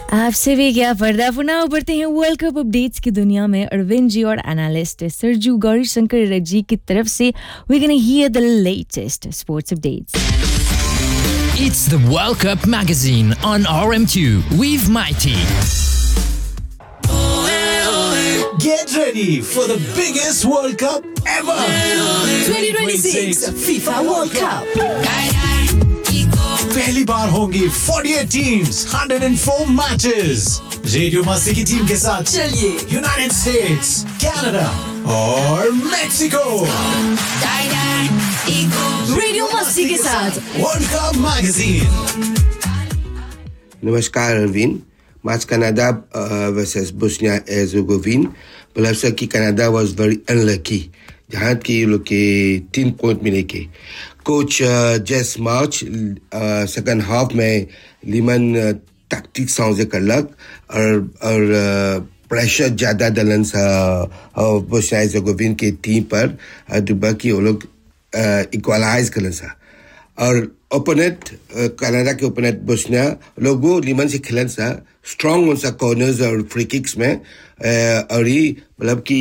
आपसे भी क्या पर्दा फुना बढ़ते हैं वर्ल्ड कप अपडेट्स की दुनिया में अरविंद जी और एनालिस्ट सरजू गौरी शंकर जी की तरफ से वी गोना हियर द latest sports updates. It's the World Cup magazine on RM2 with Mighty. Get ready for the biggest World Cup ever! 2026 FIFA World Cup. पहली बार होंगी 48 teams, 104 matches. रेडियो मस्ती की टीम के साथ चलिए यूनाइटेड स्टेट्स, कनाडा और Mexico. Radio मस्ती के साथ world cup magazine. नमस्कार Arvind. Match Canada versus Bosnia Herzegovina. मतलब सर कि कनाडा was very unlucky. जहाँ की लोग के 3 पॉइंट मिले के. कोच जेस मार्च सेकंड हाफ में लीमन टैक्टिक साउंड कर लग और प्रेशर ज़्यादा डलन सा बोस्निया हेर्जेगोविना के टीम पर दुबा की वो लोग इक्वलाइज करन सा और ओपोनेंट कनाडा के ओपोनेंट बोस्निया लोगों लीमन से खेलन सा स्ट्रांग उनसा कॉर्नर्स और फ्री किक्स में और ये मतलब कि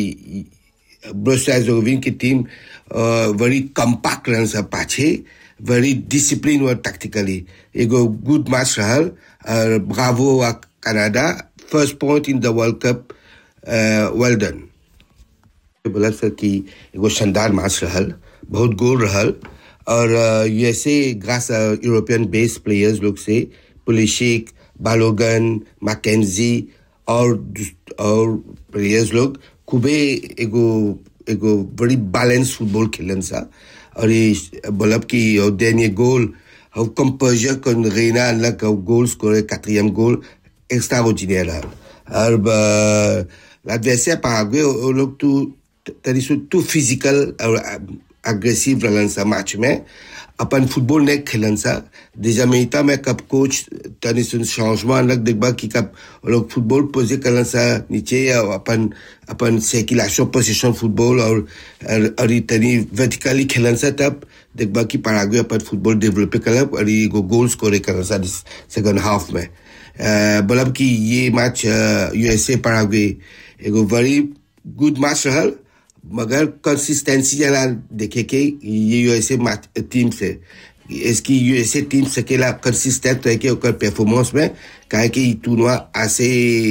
बोस्निया हेर्जेगोविना की टीम very compact रन सा पाछे very disciplined और tactically एगो good match रहल और bravo आ Canada first point in the World Cup well done. बोला सर कि एगो शानदार मैच रहल बहुत गोल रहल और USA grass European based players लोग से पुलिशिक बालोगन मैकेंजी और प्लेयर्स लोग खूबे एगो बड़ी बैलेंस फुटबॉल खेलन सा और ये बोलब कि dernier Gol how composure con Reina like goal score quatrième goal extraordinaire और l'adversaire Paraguay au लोग tout physical और aggressive रहलन सा मैच में अपन फुटबॉल ने खेलन सा déjà मेटा में कब कोच तनी सुन changement लग देखबा कि कब लोग फुटबॉल पोजे करन सा नीचे अपन सर्कुलेशन पोजीशन फुटबॉल और तनी वर्टिकली खेलन सा तब देखबा कि पैराग्वे अपन फुटबॉल डेवलप करल और ये गोल स्कोर करन सा सेकंड हाफ में मतलब कि ये मैच यूएसए पैराग्वे एगो वेरी गुड मैच रहल मगर कंसिस्टेंसी जरा देखे के ये यूएसए टीम से इसकी यूएसए टीम सकेला कंसिस्टेंट रह के ओकर परफॉर्मेंस में काहे कि टूर्नामेंट assez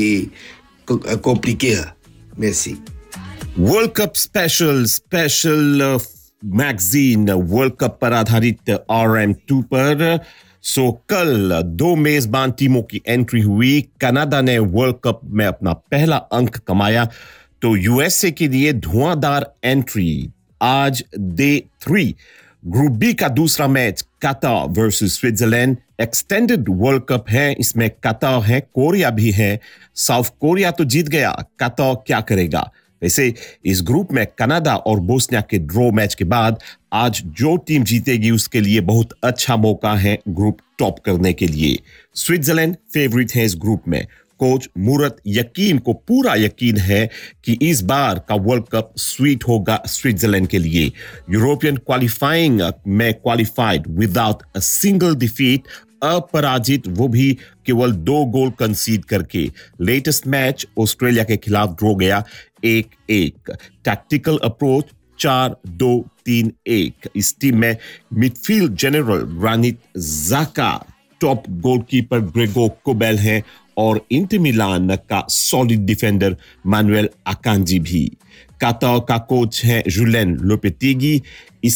compliqué है. Merci. World cup special magazine world cup पर आधारित RM2 पर सो कल 2 मेजबान टीमों की एंट्री हुई. कनाडा ने वर्ल्ड कप में अपना पहला अंक कमाया तो यूएसए के लिए धुआंधार एंट्री. आज डे 3 ग्रुप बी का दूसरा मैच कतर versus Switzerland. Extended world cup है, इसमें कतर है, कोरिया भी है. साउथ कोरिया तो जीत गया, कतर क्या करेगा. वैसे इस ग्रुप में कनाडा और बोस्निया के ड्रॉ मैच के बाद आज जो टीम जीतेगी उसके लिए बहुत अच्छा मौका है ग्रुप टॉप करने के लिए. स्विट्जरलैंड फेवरेट है इस ग्रुप में. कोच मुरत यकीन को पूरा यकीन है कि इस बार का वर्ल्ड कप स्वीट होगा स्विट्जरलैंड के लिए. यूरोपियन क्वालिफाइंग में qualified without a single defeat, अपराजित, वो भी केवल 2 गोल कंसीड करके. लेटेस्ट मैच ऑस्ट्रेलिया के खिलाफ ड्रॉ गया 1-1. Tactical approach 4-2-3-1. इस टीम में मिडफील्ड जनरल ग्रानिट ज़ाका, टॉप गोलकीपर ग्रेगो कोबेल हैं और इंटर मिलान का सॉलिड डिफेंडर मानुएल अकांजी भी. कतर का कोच है जुलेन लोपेटेगी.